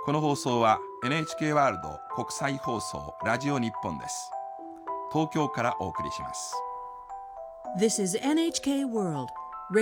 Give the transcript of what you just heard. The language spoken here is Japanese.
この放送は NHK ワールド国際放送ラジオ日本です。東京からお送りします。 This is NHK World